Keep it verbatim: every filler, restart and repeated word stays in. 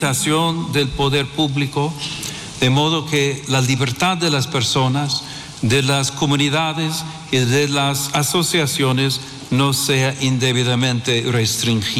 del poder público, de modo que la libertad de las personas, de las comunidades y de las asociaciones no sea indebidamente restringida.